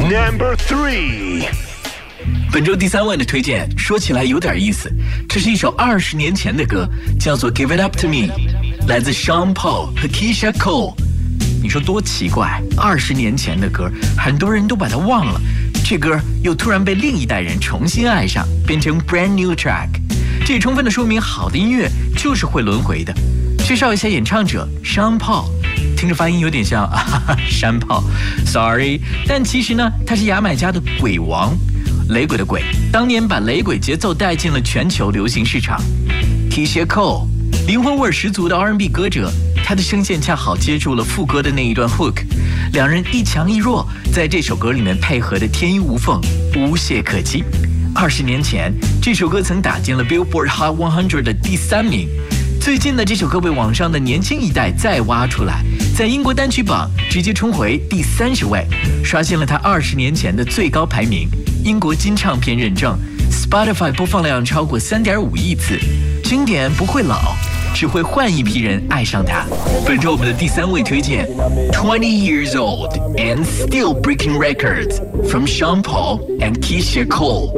Number 3。 本周第3位的推荐说起来有点意思，这是一首20年前的歌，叫做 Give It Up To Me， 来自 Sean Paul 和 Keisha Cole。你说多奇怪，20年前的歌很多人都把它忘了，这歌又突然被另一代人重新爱上，变成 brand new track。这也充分的说明好的音乐就是会轮回的。介绍一下演唱者 Sean Paul， 听着发音有点像山炮 ，sorry， 但其实呢，他是牙买加的鬼王，雷鬼的鬼，当年把雷鬼节奏带进了全球流行市场。Keisha Cole， 灵魂味十足的 R&B 歌者，他的声线恰好接住了副歌的那一段 hook， 两人一强一弱，在这首歌里面配合的天衣无缝，无懈可击。20年前，这首歌曾打进了 Billboard Hot 100的第3名。最近的这首歌被网上的年轻一代再挖出来，在英国单曲榜直接冲回第30位，刷新了他20年前的最高排名。英国金唱片认证 ，Spotify 播放量超过3.5亿次。经典不会老，只会换一批人爱上它。本周我们的第3位推荐 ，20 years old and still breaking records from Sean Paul and Keisha Cole。